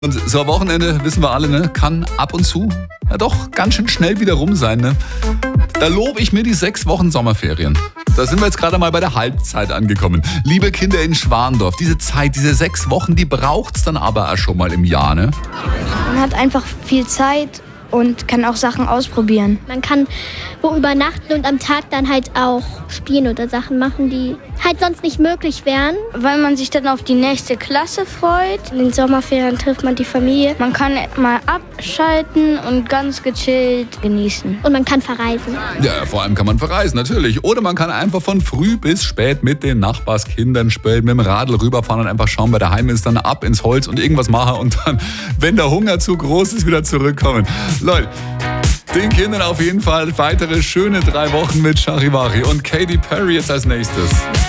Und so am Wochenende, wissen wir alle, ne, kann ab und zu ja doch ganz schön schnell wieder rum sein. Ne? Da lobe ich mir die 6 Wochen Sommerferien. Da sind wir jetzt gerade mal bei der Halbzeit angekommen. Liebe Kinder in Schwandorf, diese Zeit, diese 6 Wochen, die braucht's dann aber auch schon mal im Jahr, ne? Man hat einfach viel Zeit und kann auch Sachen ausprobieren. Man kann wo übernachten und am Tag dann halt auch spielen oder Sachen machen, die halt sonst nicht möglich wären. Weil man sich dann auf die nächste Klasse freut. In den Sommerferien trifft man die Familie. Man kann mal abschalten und ganz gechillt genießen. Und man kann verreisen. Ja, vor allem kann man verreisen, natürlich. Oder man kann einfach von früh bis spät mit den Nachbarskindern spielen, mit dem Radl rüberfahren und einfach schauen, wer daheim ist, dann ab ins Holz und irgendwas machen und dann, wenn der Hunger zu groß ist, wieder zurückkommen. Leute, den Kindern auf jeden Fall weitere schöne 3 Wochen mit Charivari und Katy Perry jetzt als nächstes.